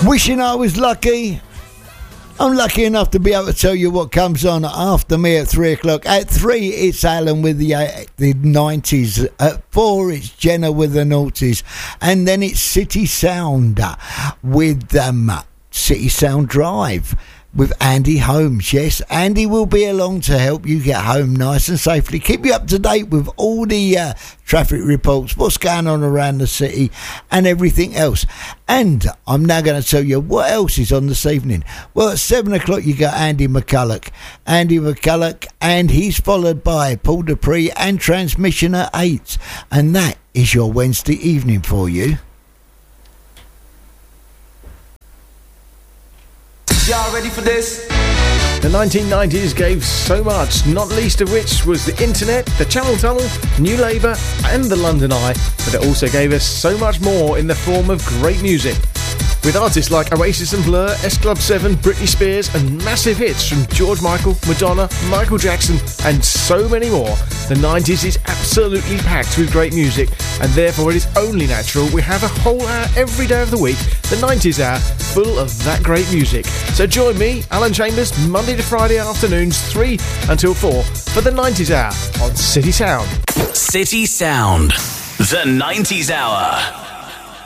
Wishing I was lucky. I'm lucky enough to be able to tell you what comes on after me at 3 o'clock. At 3, it's Alan with the 90s. At 4, it's Jenna with the noughties. And then it's City Sound with City Sound Drive with Andy Holmes. Yes, Andy will be along to help you get home nice and safely. Keep you up to date with all the traffic reports, what's going on around the city and everything else. And I'm now going to tell you what else is on this evening. Well, at 7 o'clock you got Andy McCulloch, and he's followed by Paul Dupree and Transmission at 8. And that is your Wednesday evening for you. Y'all ready for this? The 1990s gave so much, not least of which was the internet, the Channel Tunnel, New Labour and the London Eye, but it also gave us so much more in the form of great music. With artists like Oasis and Blur, S Club 7, Britney Spears and massive hits from George Michael, Madonna, Michael Jackson and so many more, the 90s is absolutely packed with great music, and therefore it is only natural we have a whole hour every day of the week, the 90s hour, full of that great music. So join me, Alan Chambers, Monday to Friday afternoons 3 until 4 for the 90s hour on City Sound. City Sound, the 90s hour.